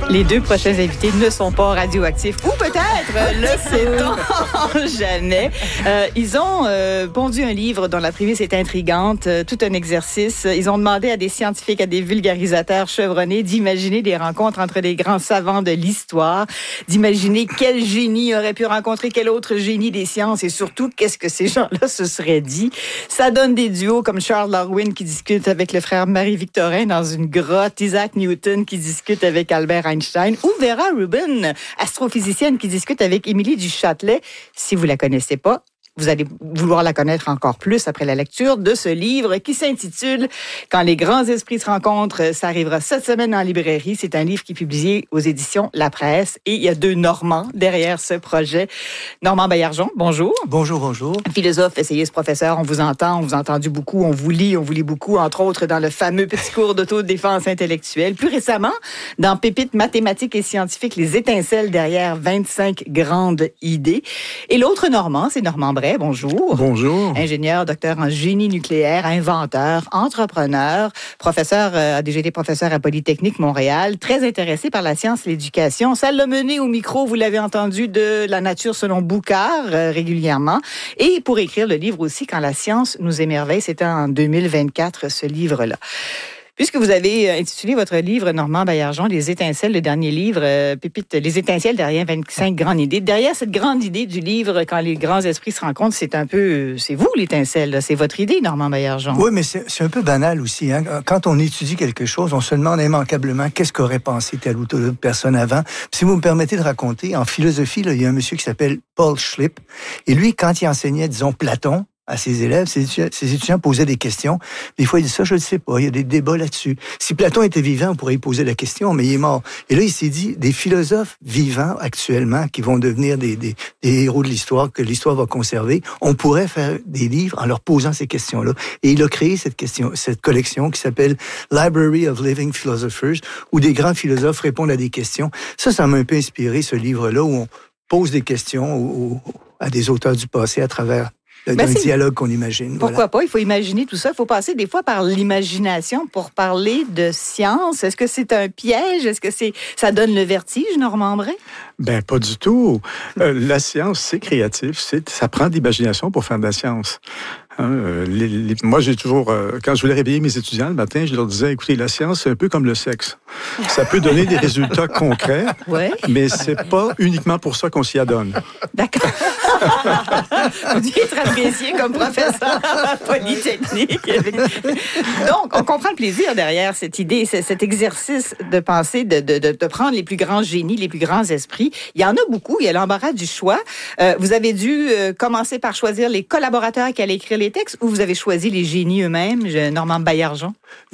Les deux prochains invités ne sont pas radioactifs. Ou peut-être, le sait-on jamais. Ils ont pondu un livre dont la prémisse est intrigante, tout un exercice. Ils ont demandé à des scientifiques, à des vulgarisateurs chevronnés d'imaginer des rencontres entre les grands savants de l'histoire, d'imaginer quel génie aurait pu rencontrer quel autre génie des sciences et surtout, qu'est-ce que ces gens-là se seraient dit. Ça donne des duos comme Charles Darwin qui discute avec le frère Marie-Victorin dans une grotte, Isaac Newton qui discute avec Albert Einstein ou Vera Rubin, astrophysicienne qui discute avec Émilie du Châtelet. Si vous la connaissez pas, vous allez vouloir la connaître encore plus après la lecture de ce livre qui s'intitule « Quand les grands esprits se rencontrent ». Ça arrivera cette semaine en librairie. C'est un livre qui est publié aux éditions La Presse. Et il y a deux Normands derrière ce projet. Normand Baillargeon, bonjour. Bonjour, bonjour. Philosophe, essayiste, professeur, on vous entend, on vous a entendu beaucoup, on vous lit beaucoup, entre autres dans le fameux petit cours d'autodéfense intellectuelle. Plus récemment, dans Pépites mathématiques et scientifiques, les étincelles derrière 25 grandes idées. Et l'autre Normand, c'est Normand Bray. Bonjour. Bonjour. Ingénieur, docteur en génie nucléaire, inventeur, entrepreneur, professeur, a déjà été professeur à Polytechnique Montréal, très intéressé par la science et l'éducation. Ça l'a mené au micro, vous l'avez entendu, de La nature selon Boucard régulièrement. Et pour écrire le livre aussi, Quand la science nous émerveille, c'était en 2024, ce livre-là. Puisque vous avez intitulé votre livre, Normand Baillargeon, Les étincelles, le dernier livre, Pépite, Les étincelles derrière 25 grandes idées. Derrière cette grande idée du livre, Quand les grands esprits se rencontrent, c'est vous l'étincelle, là. C'est votre idée, Normand Baillargeon. Oui, mais c'est un peu banal aussi. Hein? Quand on étudie quelque chose, on se demande immanquablement qu'est-ce qu'aurait pensé telle ou telle personne avant. Puis, si vous me permettez de raconter, en philosophie, là, il y a un monsieur qui s'appelle Paul Schlipp. Et lui, quand il enseignait, disons, Platon, à ses élèves, ses étudiants posaient des questions. Des fois, il dit ça, je ne sais pas, il y a des débats là-dessus. Si Platon était vivant, on pourrait y poser la question, mais il est mort. Et là, il s'est dit, des philosophes vivants actuellement, qui vont devenir des héros de l'histoire, que l'histoire va conserver, on pourrait faire des livres en leur posant ces questions-là. Et il a créé cette collection qui s'appelle Library of Living Philosophers, où des grands philosophes répondent à des questions. Ça m'a un peu inspiré, ce livre-là, où on pose des questions à des auteurs du passé à travers d'un dialogue qu'on imagine. Pourquoi pas? Il faut imaginer tout ça. Il faut passer des fois par l'imagination pour parler de science. Est-ce que c'est un piège? Est-ce que ça donne le vertige, Normand Bray? Ben pas du tout. La science, c'est créatif. Ça prend de l'imagination pour faire de la science. Moi, j'ai toujours, quand je voulais réveiller mes étudiants le matin, je leur disais, écoutez, la science, c'est un peu comme le sexe. Ça peut donner des résultats concrets, mais c'est pas uniquement pour ça qu'on s'y adonne. D'accord. Vous deviez être apprécié comme professeur à Polytechnique. Donc, on comprend le plaisir derrière cette idée, cet exercice de penser, de prendre les plus grands génies, les plus grands esprits. Il y en a beaucoup, il y a l'embarras du choix. Vous avez dû commencer par choisir les collaborateurs qui allaient écrire les textes ou vous avez choisi les génies eux-mêmes, Normand Baillargeon?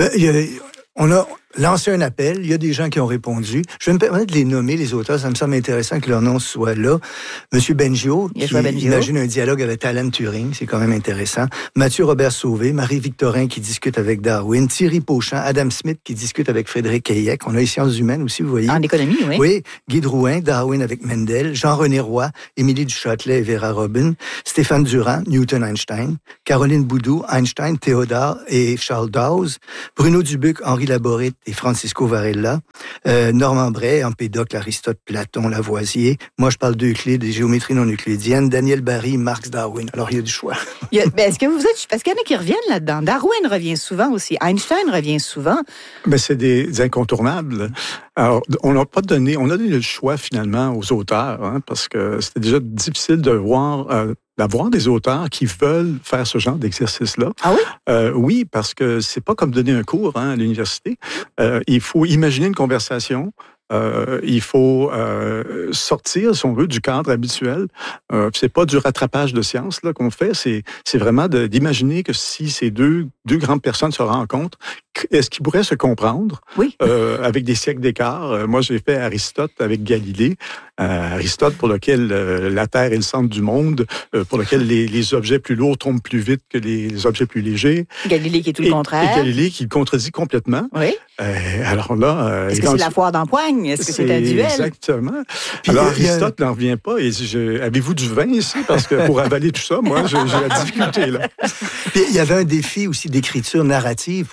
On a lancé un appel, il y a des gens qui ont répondu. Je vais me permettre de les nommer, les auteurs, ça me semble intéressant que leur nom soit là. Monsieur Bengio, qui imagine un dialogue avec Alan Turing, c'est quand même intéressant. Mathieu Robert Sauvé, Marie-Victorin qui discute avec Darwin, Thierry Pauchant, Adam Smith qui discute avec Frédéric Hayek. On a les sciences humaines aussi, vous voyez. En économie, oui. Oui, Guy Drouin, Darwin avec Mendel, Jean-René Roy, Émilie du Châtelet et Vera Rubin, Stéphane Durand, Newton-Einstein, Caroline Boudou, Einstein, Théodore et Charles Dawes, Bruno Dubuc, Henri Laborit et Francisco Varela, Normand Bray, Empédocle, Aristote, Platon, Lavoisier. Moi, je parle d'Euclide, des géométries non euclidiennes, Daniel Barry, Marx, Darwin. Alors, il y a du choix. Est-ce que parce qu'il y en a qui reviennent là-dedans. Darwin revient souvent aussi. Einstein revient souvent. Ben, c'est des incontournables. Alors, on a donné le choix finalement aux auteurs, hein, parce que c'était déjà difficile d'avoir des auteurs qui veulent faire ce genre d'exercice-là. Ah oui? Oui, parce que c'est pas comme donner un cours à l'université. Il faut imaginer une conversation. Il faut sortir, si on veut, du cadre habituel. C'est pas du rattrapage de science là qu'on fait. C'est vraiment d'imaginer que si ces deux grandes personnes se rencontrent, est-ce qu'ils pourraient se comprendre? Oui. Avec des siècles d'écart. Moi, j'ai fait Aristote avec Galilée. Aristote, pour lequel la Terre est le centre du monde, pour lequel les objets plus lourds tombent plus vite que les objets plus légers. Galilée qui est tout le contraire. Et Galilée qui le contredit complètement. Oui. Alors là... Est-ce que c'est la foire d'empoigne? Est-ce que c'est un duel? Exactement. Alors Aristote n'en revient pas. Et avez-vous du vin ici? Parce que pour avaler tout ça, moi, j'ai la difficulté, là. Puis il y avait un défi aussi d'écriture narrative pour ces gens-là.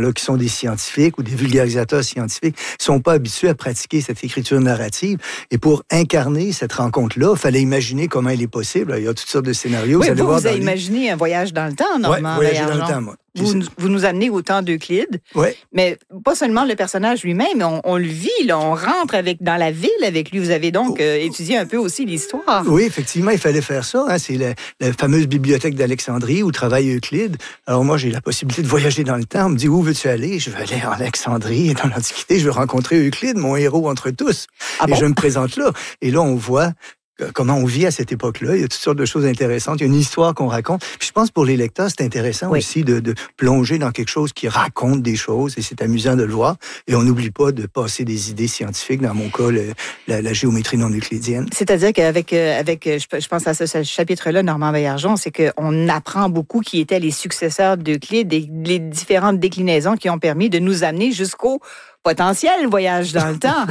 là, qui sont des scientifiques ou des vulgarisateurs scientifiques, sont pas habitués à pratiquer cette écriture narrative. Et pour incarner cette rencontre-là, il fallait imaginer comment elle est possible. Il y a toutes sortes de scénarios. Oui, vous avez imaginé un voyage dans le temps, Normand voyager dans le temps, moi. Vous nous amenez au temps d'Euclide, mais pas seulement le personnage lui-même, mais on le vit, là, on rentre dans la ville avec lui. Vous avez donc étudié un peu aussi l'histoire. Oui, effectivement, il fallait faire ça. Hein. C'est la fameuse bibliothèque d'Alexandrie où travaille Euclide. Alors moi, j'ai la possibilité de voyager dans le temps. On me dit, où veux-tu aller? Je veux aller en Alexandrie, dans l'Antiquité. Je veux rencontrer Euclide, mon héros entre tous. Je me présente là. Et là, on voit comment on vit à cette époque-là. Il y a toutes sortes de choses intéressantes. Il y a une histoire qu'on raconte. Puis je pense pour les lecteurs, c'est intéressant aussi de plonger dans quelque chose qui raconte des choses et c'est amusant de le voir. Et on n'oublie pas de passer des idées scientifiques, dans mon cas, la géométrie non euclidienne. C'est-à-dire qu'avec je pense à ce chapitre-là, Normand Baillargeon, c'est qu'on apprend beaucoup qui étaient les successeurs d'Euclide et les différentes déclinaisons qui ont permis de nous amener jusqu'au potentiel voyage dans le temps,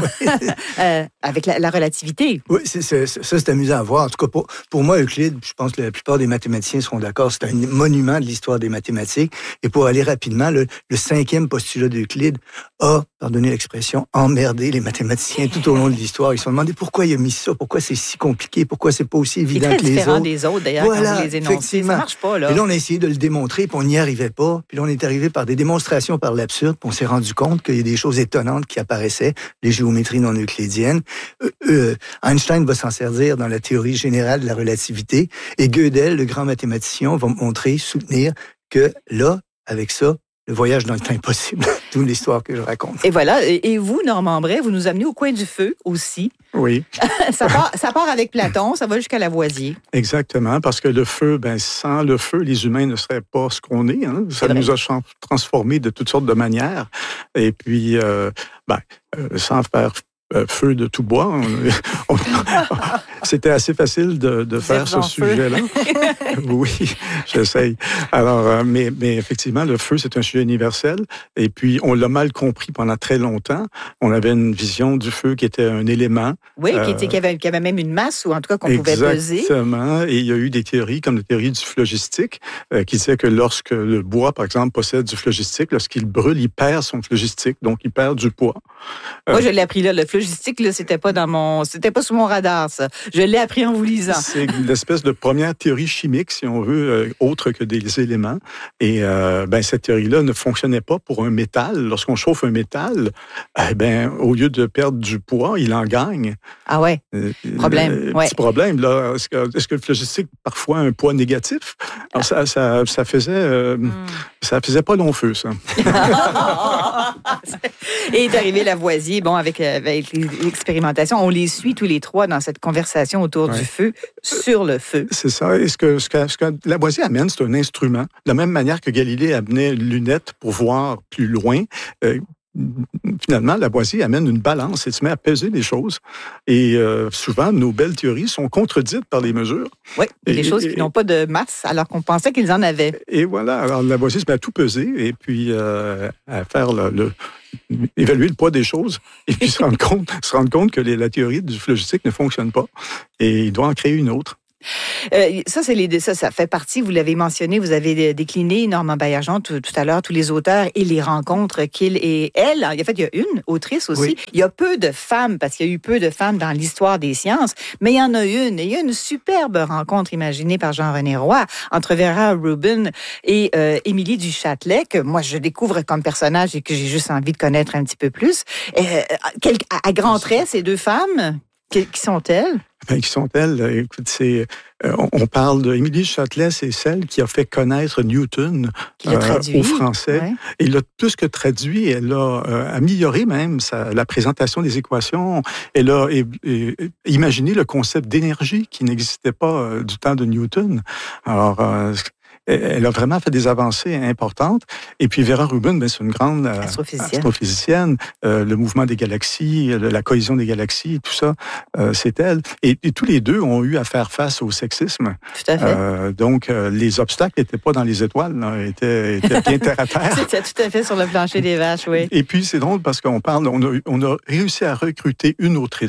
avec la relativité. Oui, ça, c'est amusant à voir. En tout cas, pour moi, Euclide, je pense que la plupart des mathématiciens seront d'accord, c'est un monument de l'histoire des mathématiques. Et pour aller rapidement, le 5e postulat d'Euclide a, pardonnez l'expression, emmerdé les mathématiciens tout au long de l'histoire. Ils se sont demandé pourquoi il a mis ça, pourquoi c'est si compliqué, pourquoi c'est pas aussi évident que les autres. C'est très différent des autres, d'ailleurs, quand vous les énoncez. Ça marche pas, là. Et là, on a essayé de le démontrer, puis on n'y arrivait pas. Puis là, on est arrivé par des démonstrations par l'absurde, puis on s'est rendu compte qu'il y a des choses étonnantes qui apparaissaient, les géométries non euclidiennes. Einstein va s'en servir dans la théorie générale de la relativité, et Gödel, le grand mathématicien, va soutenir que là, avec ça, le voyage dans le temps est possible. D'où l'histoire que je raconte. Et voilà. Et vous, Normand Bray, vous nous amenez au coin du feu aussi. Oui. ça part avec Platon, ça va jusqu'à Lavoisier. Exactement, parce que le feu, sans le feu, les humains ne seraient pas ce qu'on est. Hein. Ça nous a transformés de toutes sortes de manières. Et puis, sans faire feu de tout bois. C'était assez facile de faire ce sujet-là. Oui, j'essaye. Alors, mais effectivement, le feu, c'est un sujet universel. Et puis, on l'a mal compris pendant très longtemps. On avait une vision du feu qui était un élément. Oui, qui avait même une masse, ou en tout cas qu'on pouvait peser. Exactement. Et il y a eu des théories, comme la théorie du phlogistique, qui disait que lorsque le bois, par exemple, possède du phlogistique, lorsqu'il brûle, il perd son phlogistique, donc il perd du poids. Moi, je l'ai appris là. Le phlogistique, là, c'était pas sous mon radar, ça. Je l'ai appris en vous lisant. C'est l'espèce de première théorie chimique, si on veut, autre que des éléments. Et cette théorie-là ne fonctionnait pas pour un métal. Lorsqu'on chauffe un métal, au lieu de perdre du poids, il en gagne. Ah ouais. Problème. Petit problème. Là, est-ce que le phlogistique parfois a un poids négatif? Alors, ça faisait pas long feu, ça. Et est arrivé Lavoisier, avec l'expérimentation. On les suit tous les trois dans cette conversation autour du feu, sur le feu. C'est ça. Et ce que Lavoisier amène, c'est un instrument. De la même manière que Galilée amenait une lunette pour voir plus loin, finalement, Lavoisier amène une balance et se met à peser les choses. Et souvent, nos belles théories sont contredites par les mesures. Oui, des choses qui n'ont pas de masse, alors qu'on pensait qu'ils en avaient. Et voilà. Alors, Lavoisier se met à tout peser et puis à faire évaluer le poids des choses et puis se rendre compte que la théorie du phlogistique ne fonctionne pas et il doit en créer une autre. Ça fait partie, vous l'avez mentionné, vous avez décliné Normand Baillargeon tout à l'heure, tous les auteurs et les rencontres qu'il et elle. En fait, il y a une autrice aussi. Oui. Il y a peu de femmes, parce qu'il y a eu peu de femmes dans l'histoire des sciences, mais il y en a une. Et il y a une superbe rencontre imaginée par Jean-René Roy entre Vera Rubin et Émilie du Châtelet, que moi, je découvre comme personnage et que j'ai juste envie de connaître un petit peu plus. À grands traits, ces deux femmes, qui sont-elles? Qui sont-elles? Écoute, on parle d'Émilie Châtelet, c'est celle qui a fait connaître Newton au français. Ouais. Et elle a plus que traduit, elle a amélioré même la présentation des équations. Elle a imaginé le concept d'énergie qui n'existait pas du temps de Newton. Alors, elle a vraiment fait des avancées importantes. Et puis Vera Rubin, c'est une grande astrophysicienne. Le mouvement des galaxies, la cohésion des galaxies, tout ça, c'est elle. Et tous les deux ont eu à faire face au sexisme. Tout à fait. Donc, les obstacles n'étaient pas dans les étoiles, étaient bien terre à terre. C'était tout à fait sur le plancher des vaches, oui. Et puis, c'est drôle parce on a réussi à recruter une autrice.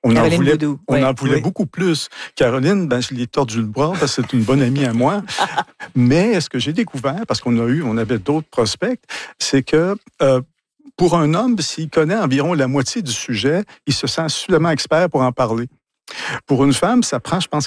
On en voulait, Boudou. beaucoup plus. Caroline, je l'ai tordu le bras parce que c'est une bonne amie à moi. Mais ce que j'ai découvert, parce qu'on avait d'autres prospects, c'est que pour un homme, s'il connaît environ la moitié du sujet, il se sent suffisamment expert pour en parler. Pour une femme, ça prend, je pense,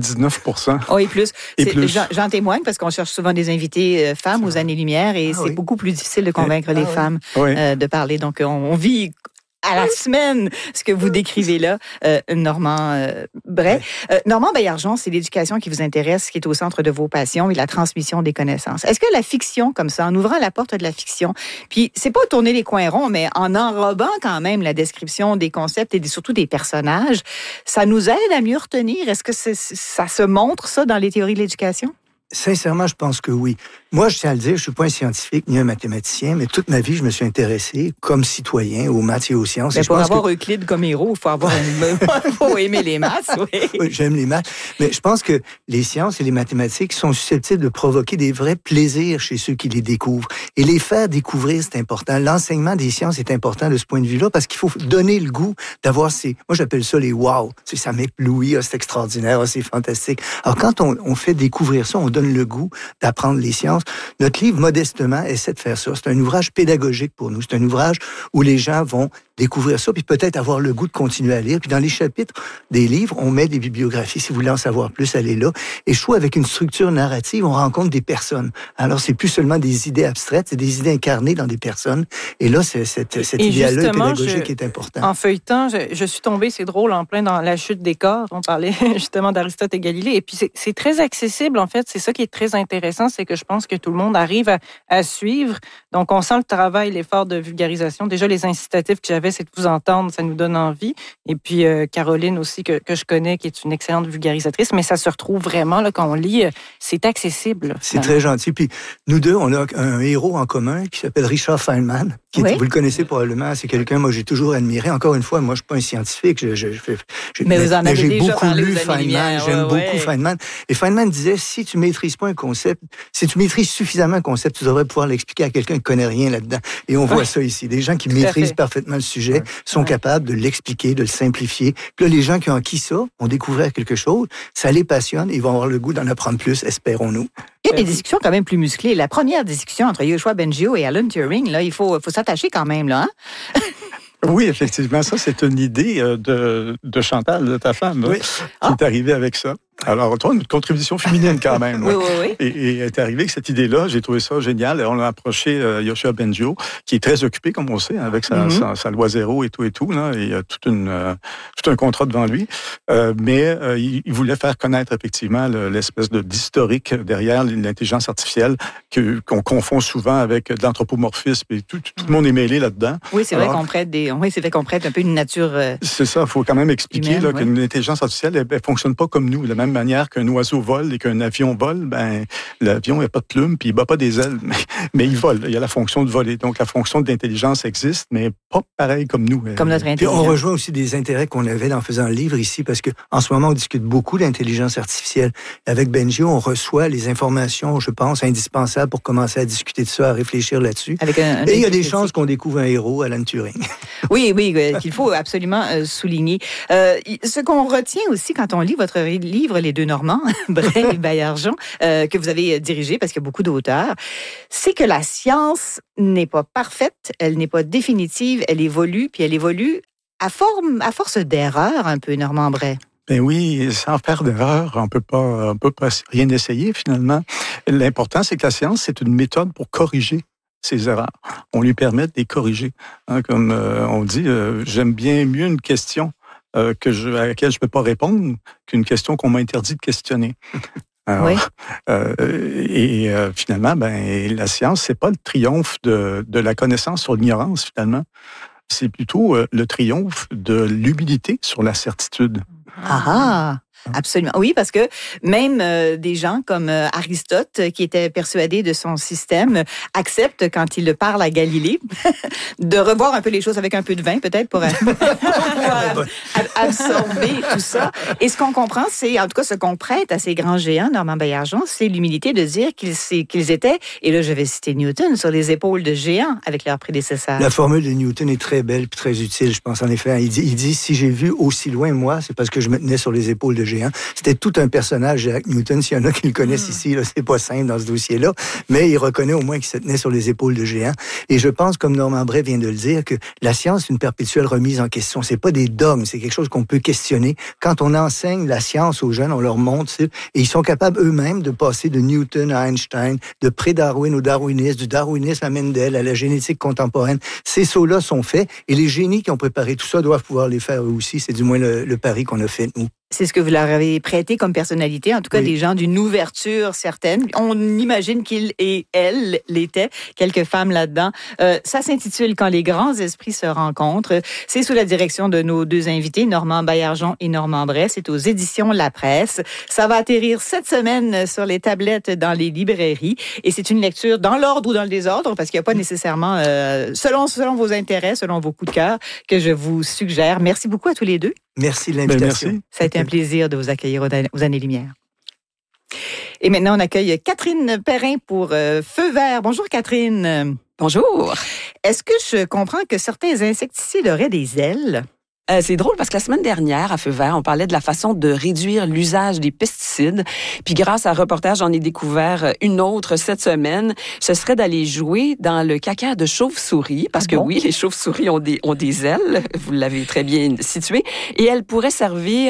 99%. Oh, et plus. Et plus. J'en témoigne parce qu'on cherche souvent des invités femmes aux années-lumière et c'est beaucoup plus difficile de convaincre les femmes de parler. Donc, on vit à la semaine ce que vous décrivez là, Normand Bray. Normand Baillargeon, c'est l'éducation qui vous intéresse, qui est au centre de vos passions et la transmission des connaissances. Est-ce que la fiction, comme ça, en ouvrant la porte de la fiction, puis c'est pas tourner les coins ronds, mais en enrobant quand même la description des concepts et surtout des personnages, ça nous aide à mieux retenir? Est-ce que ça se montre, ça, dans les théories de l'éducation? Sincèrement, je pense que oui. Moi, je tiens à le dire, je ne suis pas un scientifique ni un mathématicien, mais toute ma vie, je me suis intéressé comme citoyen aux maths et aux sciences. Mais pour avoir Euclide comme héros, il faut aimer les maths. Oui, j'aime les maths. Mais je pense que les sciences et les mathématiques sont susceptibles de provoquer des vrais plaisirs chez ceux qui les découvrent. Et les faire découvrir, c'est important. L'enseignement des sciences est important de ce point de vue-là parce qu'il faut donner le goût d'avoir ces... Moi, j'appelle ça les wow. Ça m'éblouit, c'est extraordinaire, c'est fantastique. Alors, quand on fait découvrir ça, on donne le goût d'apprendre les sciences. Notre livre, modestement, essaie de faire ça. C'est un ouvrage pédagogique pour nous. C'est un ouvrage où les gens vont découvrir ça, puis peut-être avoir le goût de continuer à lire. Puis dans les chapitres des livres, on met des bibliographies. Si vous voulez en savoir plus, allez là. Et je trouve avec une structure narrative, on rencontre des personnes. Alors, c'est plus seulement des idées abstraites, c'est des idées incarnées dans des personnes. Et là, c'est cet idéal-là pédagogique qui est important. En feuilletant, je suis tombée, c'est drôle, en plein dans La chute des corps. On parlait justement d'Aristote et Galilée. Et puis, c'est très accessible, en fait. C'est ça qui est très intéressant, c'est que je pense que tout le monde arrive à suivre. Donc, on sent le travail, l'effort de vulgarisation. Déjà, les incitatifs que j'avais, c'est de vous entendre, ça nous donne envie. Et puis, Caroline aussi, que je connais, qui est une excellente vulgarisatrice, mais ça se retrouve vraiment, là, quand on lit, c'est accessible. C'est très gentil. Puis, nous deux, on a un héros en commun qui s'appelle Richard Feynman. Vous le connaissez probablement, c'est quelqu'un, moi, j'ai toujours admiré. Encore une fois, moi, je suis pas un scientifique. Mais vous en avez j'ai déjà beaucoup parlé lu Feynman. J'aime beaucoup Feynman. Et Feynman disait, si tu maîtrises pas un concept, si tu maîtrises suffisamment un concept, tu devrais pouvoir l'expliquer à quelqu'un qui connaît rien là-dedans. Et on voit ça ici. Des gens qui maîtrisent parfaitement le sujet sont capables de l'expliquer, de le simplifier. Puis là, les gens qui ont acquis ça ont découvert quelque chose, ça les passionne, ils vont avoir le goût d'en apprendre plus, espérons-nous. Il y a des discussions quand même plus musclées. La première discussion entre Yoshua Bengio et Alan Turing, là, il faut s'attacher quand même, là, hein? Oui, effectivement, ça, c'est une idée de Chantal, de ta femme, qui est arrivée avec ça. Alors, toi, une contribution féminine quand même. Oui. Et elle est arrivée avec cette idée-là. J'ai trouvé ça génial. On a approché Yoshua Bengio, qui est très occupé, comme on sait, avec sa loi zéro et tout. Là, et il y a tout un contrat devant lui. Mais il voulait faire connaître effectivement l'espèce d'historique derrière l'intelligence artificielle qu'on confond souvent avec de l'anthropomorphisme. Et tout le monde est mêlé là-dedans. Oui, c'est vrai qu'on prête un peu une nature c'est ça, il faut quand même expliquer humaine, qu'une intelligence artificielle, elle fonctionne pas comme nous. De la même manière qu'un oiseau vole et qu'un avion vole, l'avion n'a pas de plumes puis il bat pas des ailes, mais il vole. Il y a la fonction de voler. Donc, la fonction d'intelligence existe, mais pas pareil comme nous. Comme notre intelligence. Puis on rejoint aussi des intérêts qu'on avait en faisant le livre ici, parce que en ce moment, on discute beaucoup d'intelligence artificielle. Avec Bengio, on reçoit les informations, je pense, indispensables pour commencer à discuter de ça, à réfléchir là-dessus. Et il y a des chances qu'on découvre un héros, Alan Turing. Oui, qu'il faut absolument souligner. Ce qu'on retient aussi quand on lit votre livre, Les deux Normands, Bray et Baillargeon, que vous avez dirigé parce qu'il y a beaucoup d'auteurs, c'est que la science n'est pas parfaite, elle n'est pas définitive, elle évolue, puis elle évolue à force d'erreurs un peu, Normand Bray. Ben oui, sans faire d'erreur, on peut pas rien essayer finalement. L'important, c'est que la science, c'est une méthode pour corriger ces erreurs. On lui permet de les corriger. Comme on dit, j'aime bien mieux une question à laquelle je ne peux pas répondre qu'une question qu'on m'a interdit de questionner. Alors, finalement, la science, c'est pas le triomphe de la connaissance sur l'ignorance, finalement. C'est plutôt le triomphe de l'humilité sur la certitude. Ah! Absolument. Oui, parce que même des gens comme Aristote, qui était persuadé de son système, acceptent, quand il parle à Galilée, de revoir un peu les choses avec un peu de vin, peut-être, pour absorber tout ça. Et ce qu'on comprend, c'est, en tout cas, ce qu'on prête à ces grands géants, Normand Baillargeon, c'est l'humilité de dire qu'ils étaient, et là, je vais citer Newton, sur les épaules de géants avec leurs prédécesseurs. La formule de Newton est très belle et très utile, je pense, en effet. Il dit, si j'ai vu aussi loin, moi, c'est parce que je me tenais sur les épaules de géants. C'était tout un personnage, Jacques Newton. S'il y en a qui le connaissent ici, là, c'est pas simple dans ce dossier-là, mais il reconnaît au moins qu'il se tenait sur les épaules de géants. Et je pense, comme Normand Bray vient de le dire, que la science est une perpétuelle remise en question. C'est pas des dogmes, c'est quelque chose qu'on peut questionner. Quand on enseigne la science aux jeunes, on leur montre, et ils sont capables eux-mêmes de passer de Newton à Einstein, de pré-Darwin au darwinisme, du darwinisme à Mendel, à la génétique contemporaine. Ces sauts-là sont faits, et les génies qui ont préparé tout ça doivent pouvoir les faire eux aussi. C'est du moins le pari qu'on a fait, nous. C'est ce que vous leur avez prêté comme personnalité, en tout cas des gens d'une ouverture certaine. On imagine qu'il et elle l'étaient, quelques femmes là-dedans. Ça s'intitule « Quand les grands esprits se rencontrent ». C'est sous la direction de nos deux invités, Normand Baillargeon et Normand Bray. C'est aux éditions La Presse. Ça va atterrir cette semaine sur les tablettes dans les librairies. Et c'est une lecture dans l'ordre ou dans le désordre, parce qu'il n'y a pas nécessairement, selon vos intérêts, selon vos coups de cœur, que je vous suggère. Merci beaucoup à tous les deux. Merci de l'invitation. Merci. Ça a été un plaisir de vous accueillir aux Années-Lumière. Et maintenant, on accueille Catherine Perrin pour Feu vert. Bonjour, Catherine. Bonjour. Est-ce que je comprends que certains insecticides auraient des ailes? C'est drôle parce que la semaine dernière, à Feu vert, on parlait de la façon de réduire l'usage des pesticides. Puis grâce à un reportage, j'en ai découvert une autre cette semaine. Ce serait d'aller jouer dans le caca de chauve-souris. Parce que oui, les chauves-souris ont des ailes. Vous l'avez très bien situé. Et elles pourraient servir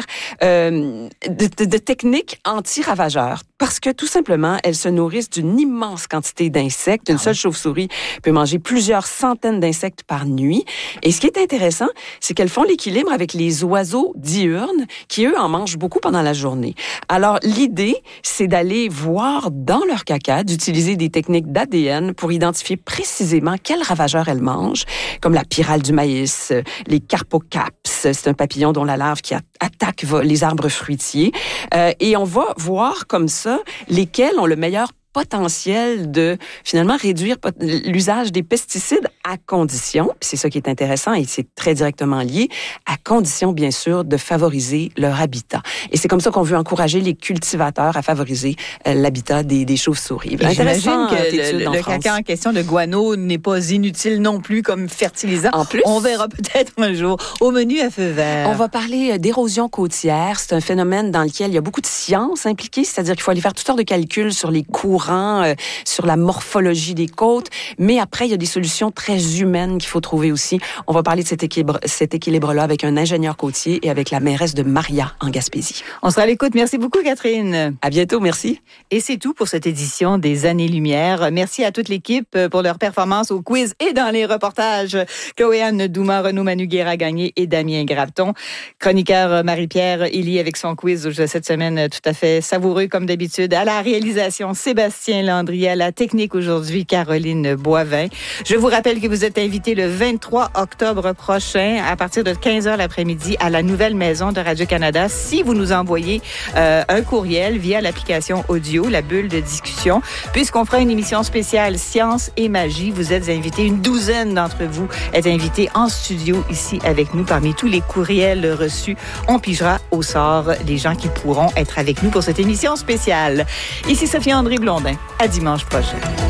de technique anti-ravageur. Parce que tout simplement, elles se nourrissent d'une immense quantité d'insectes. Une seule chauve-souris peut manger plusieurs centaines d'insectes par nuit. Et ce qui est intéressant, c'est qu'elles font l'équilibre avec les oiseaux diurnes qui, eux, en mangent beaucoup pendant la journée. Alors, l'idée, c'est d'aller voir dans leur caca, d'utiliser des techniques d'ADN pour identifier précisément quels ravageurs elles mangent, comme la pyrale du maïs, les carpocaps, c'est un papillon dont la larve qui attaque les arbres fruitiers. Et on va voir comme ça lesquels ont le meilleur potentiel de, finalement, réduire l'usage des pesticides à condition, puis c'est ça qui est intéressant et c'est très directement lié, à condition, bien sûr, de favoriser leur habitat. Et c'est comme ça qu'on veut encourager les cultivateurs à favoriser l'habitat des chauves-souris. J'imagine que le caca en question de guano n'est pas inutile non plus comme fertilisant. En plus, on verra peut-être un jour au menu à Feu vert. On va parler d'érosion côtière. C'est un phénomène dans lequel il y a beaucoup de sciences impliquées, c'est-à-dire qu'il faut aller faire toutes sortes de calculs sur les courants, sur la morphologie des côtes, mais après, il y a des solutions très humaines qu'il faut trouver aussi. On va parler de cet équilibre-là avec un ingénieur côtier et avec la mairesse de Maria en Gaspésie. On sera à l'écoute. Merci beaucoup, Catherine. À bientôt, merci. Et c'est tout pour cette édition des Années-Lumière. Merci à toute l'équipe pour leur performance au quiz et dans les reportages. Chloé-Anne Douma, Renaud Manu-Guéra-Gagné et Damien Graveton. Chroniqueur Marie-Pierre Elie avec son quiz de cette semaine tout à fait savoureux comme d'habitude. À la réalisation, Sébastien Landry, à la technique aujourd'hui, Caroline Boivin. Je vous rappelle que vous êtes invité le 23 octobre prochain à partir de 15h l'après-midi à la nouvelle maison de Radio-Canada si vous nous envoyez un courriel via l'application audio, la bulle de discussion, puisqu'on fera une émission spéciale Science et magie. Vous êtes invités, une douzaine d'entre vous êtes invités en studio ici avec nous. Parmi tous les courriels reçus, on pigera au sort les gens qui pourront être avec nous pour cette émission spéciale. Ici Sophie-André Blondin. À dimanche prochain.